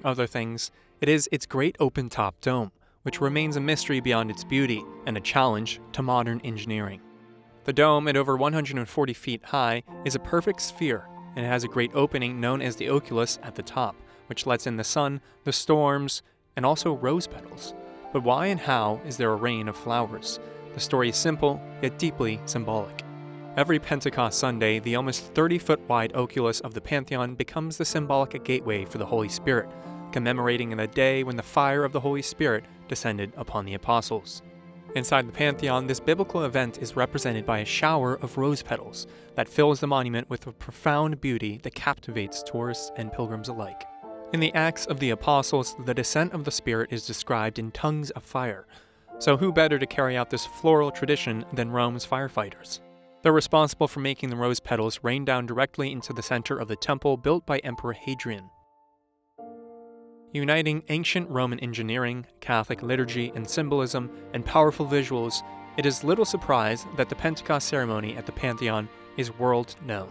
other things, it is its great open-top dome, which remains a mystery beyond its beauty and a challenge to modern engineering. The dome, at over 140 feet high, is a perfect sphere, and it has a great opening known as the oculus at the top, which lets in the sun, the storms, and also rose petals. But why and how is there a rain of flowers? The story is simple, yet deeply symbolic. Every Pentecost Sunday, the almost 30-foot wide oculus of the Pantheon becomes the symbolic gateway for the Holy Spirit, commemorating the day when the fire of the Holy Spirit descended upon the apostles. Inside the Pantheon, this biblical event is represented by a shower of rose petals that fills the monument with a profound beauty that captivates tourists and pilgrims alike. In the Acts of the Apostles, the descent of the Spirit is described in tongues of fire. So who better to carry out this floral tradition than Rome's firefighters? They're responsible for making the rose petals rain down directly into the center of the temple built by Emperor Hadrian. Uniting ancient Roman engineering, Catholic liturgy and symbolism, and powerful visuals, it is little surprise that the Pentecost ceremony at the Pantheon is world known.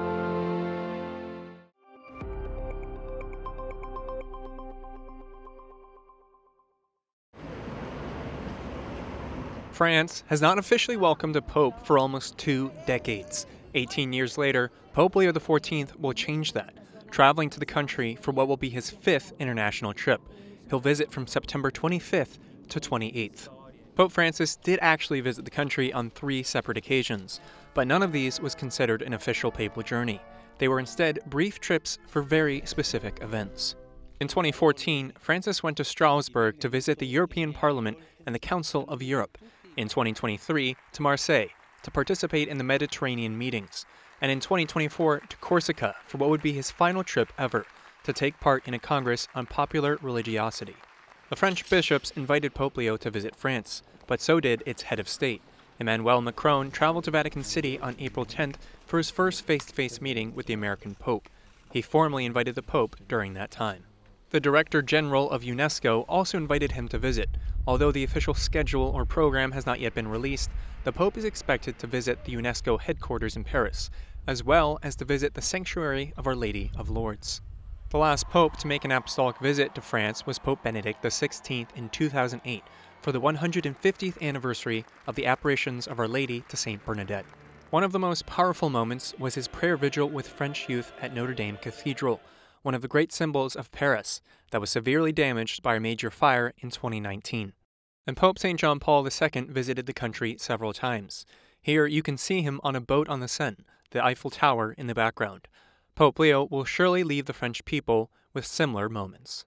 France has not officially welcomed a pope for almost 2 decades. 18 years later, Pope Leo XIV will change that, traveling to the country for what will be his 5th international trip. He'll visit from September 25th to 28th. Pope Francis did actually visit the country on 3 separate occasions, but none of these was considered an official papal journey. They were instead brief trips for very specific events. In 2014, Francis went to Strasbourg to visit the European Parliament and the Council of Europe. In 2023, to Marseille, to participate in the Mediterranean meetings, and in 2024 to Corsica for what would be his final trip ever, to take part in a congress on popular religiosity. The French bishops invited Pope Leo to visit France, but so did its head of state. Emmanuel Macron traveled to Vatican City on April 10th for his first face-to-face meeting with the American Pope. He formally invited the Pope during that time. The Director General of UNESCO also invited him to visit. Although the official schedule or program has not yet been released, the Pope is expected to visit the UNESCO headquarters in Paris, as well as to visit the Sanctuary of Our Lady of Lourdes. The last Pope to make an apostolic visit to France was Pope Benedict XVI in 2008 for the 150th anniversary of the apparitions of Our Lady to Saint Bernadette. One of the most powerful moments was his prayer vigil with French youth at Notre Dame Cathedral, one of the great symbols of Paris that was severely damaged by a major fire in 2019. And Pope St. John Paul II visited the country several times. Here you can see him on a boat on the Seine, the Eiffel Tower in the background. Pope Leo will surely leave the French people with similar moments.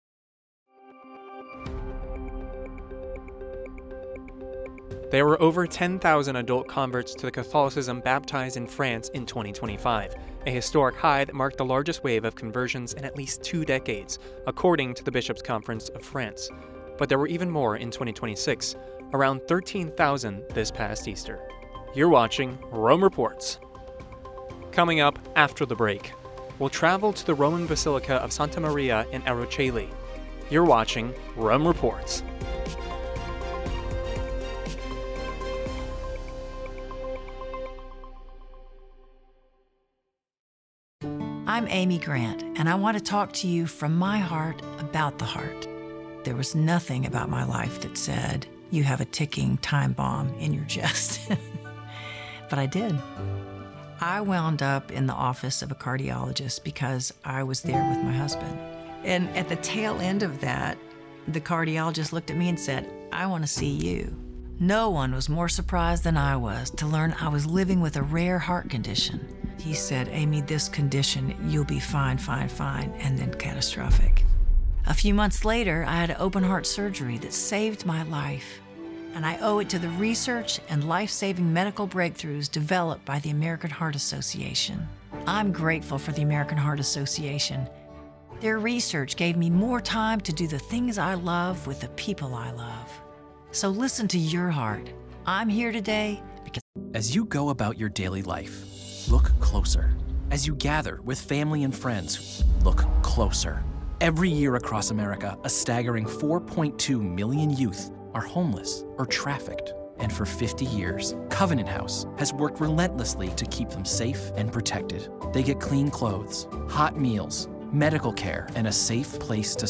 There were over 10,000 adult converts to Catholicism baptized in France in 2025, a historic high that marked the largest wave of conversions in at least 2 decades, according to the Bishops' Conference of France. But there were even more in 2026, around 13,000 this past Easter. You're watching Rome Reports. Coming up after the break, we'll travel to the Roman Basilica of Santa Maria in Araceli. You're watching Rome Reports. I'm Amy Grant, and I want to talk to you from my heart about the heart. There was nothing about my life that said, you have a ticking time bomb in your chest. But I did. I wound up in the office of a cardiologist because I was there with my husband. And at the tail end of that, the cardiologist looked at me and said, I want to see you. No one was more surprised than I was to learn I was living with a rare heart condition. He said, Amy, this condition, you'll be fine, and then catastrophic. A few months later, I had open heart surgery that saved my life. And I owe it to the research and life-saving medical breakthroughs developed by the American Heart Association. I'm grateful for the American Heart Association. Their research gave me more time to do the things I love with the people I love. So listen to your heart. I'm here today because... As you go about your daily life, look closer. As you gather with family and friends, look closer. Every year across America, a staggering 4.2 million youth are homeless or trafficked. And for 50 years, Covenant House has worked relentlessly to keep them safe and protected. They get clean clothes, hot meals, medical care, and a safe place to